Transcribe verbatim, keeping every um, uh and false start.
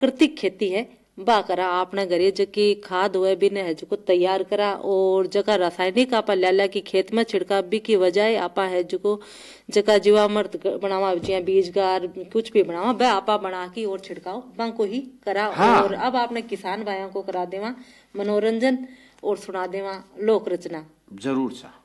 प्राकृतिक खेती है बा करा आपने घरे जकी खाद हुए बिन है जो तैयार करा और जका रासायनिक आपा ल्याला की खेत में छिड़का बी की वजह आपा है जो जका जीवामृत बनावा जिया बीज गार कुछ भी बनावा वह आपा बना की और छिड़काओ बांको ही करा। हाँ। और अब आपने किसान भाइयों को करा देवा मनोरंजन और सुना देवा लोक रचना। जरूर सा।